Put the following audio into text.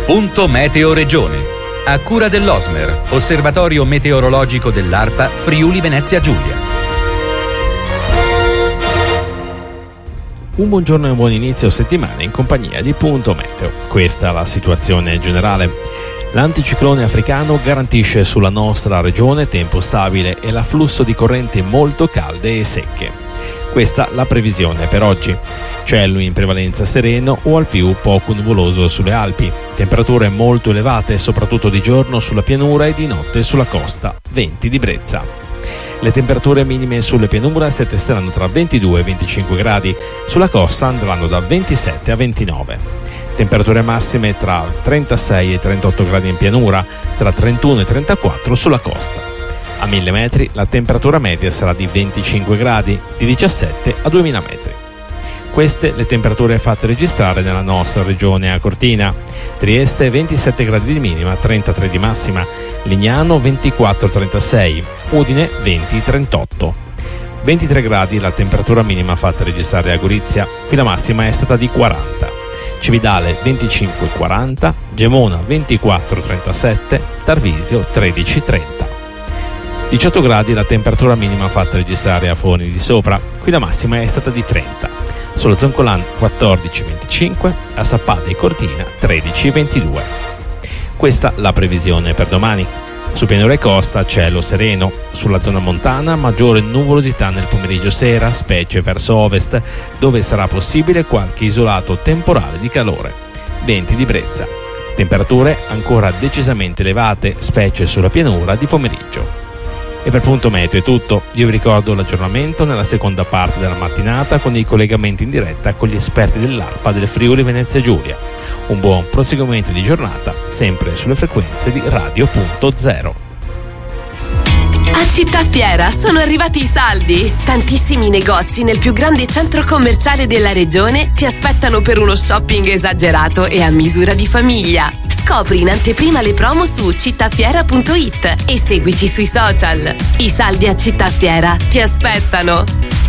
Punto Meteo Regione. A cura dell'Osmer, Osservatorio Meteorologico dell'ARPA Friuli Venezia Giulia. Un buongiorno e un buon inizio settimana in compagnia di Punto Meteo. Questa è la situazione generale. L'anticiclone africano garantisce sulla nostra regione tempo stabile e l'afflusso di correnti molto calde e secche. Questa la previsione per oggi. Cielo in prevalenza sereno o al più poco nuvoloso sulle Alpi. Temperature molto elevate soprattutto di giorno sulla pianura e di notte sulla costa. Venti di brezza. Le temperature minime sulle pianure si attesteranno tra 22 e 25 gradi. Sulla costa andranno da 27 a 29. Temperature massime tra 36 e 38 gradi in pianura, tra 31 e 34 sulla costa. A 1000 metri la temperatura media sarà di 25 gradi, di 17 a 2000 metri. Queste le temperature fatte registrare nella nostra regione a Cortina. Trieste 27 gradi di minima, 33 di massima. Lignano 24-36, Udine 20-38. 23 gradi la temperatura minima fatta registrare a Gorizia, qui la massima è stata di 40. Cividale 25-40, Gemona 24-37, Tarvisio 13-30. 18 gradi la temperatura minima fatta registrare a Forni di Sopra, qui la massima è stata di 30. Sulla Zoncolan 14-25, a Sappada e Cortina 13-22. Questa la previsione per domani. Su pianura e costa cielo sereno, sulla zona montana maggiore nuvolosità nel pomeriggio sera, specie verso ovest, dove sarà possibile qualche isolato temporale di calore. Venti di brezza. Temperature ancora decisamente elevate, specie sulla pianura di pomeriggio. E per Punto Meteo è tutto. Io vi ricordo l'aggiornamento nella seconda parte della mattinata con i collegamenti in diretta con gli esperti dell'ARPA del Friuli Venezia Giulia. Un buon proseguimento di giornata, sempre sulle frequenze di Radio.0. A Città Fiera sono arrivati i saldi. Tantissimi negozi nel più grande centro commerciale della regione ti aspettano per uno shopping esagerato e a misura di famiglia. Scopri in anteprima le promo su cittafiera.it e seguici sui social. I saldi a Città Fiera ti aspettano.